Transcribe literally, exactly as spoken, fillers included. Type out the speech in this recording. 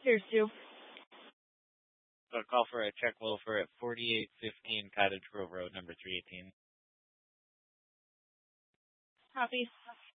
Here's two. So a call for a check loafer at forty-eight fifteen Cottage Grove Road, number three eighteen. Copy.